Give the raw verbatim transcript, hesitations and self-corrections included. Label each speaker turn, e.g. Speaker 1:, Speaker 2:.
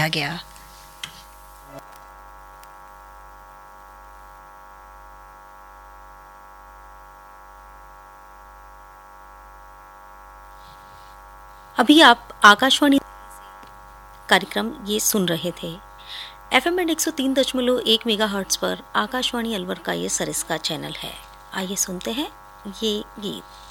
Speaker 1: किया गया। अभी आप आकाशवाणी कार्यक्रम ये सुन रहे थे। एफएम बैंड एक सौ तीन दशमलव एक मेगाहर्ट्ज पर आकाशवाणी अलवर का ये सरिस्का चैनल है। आइए सुनते हैं ये गीत।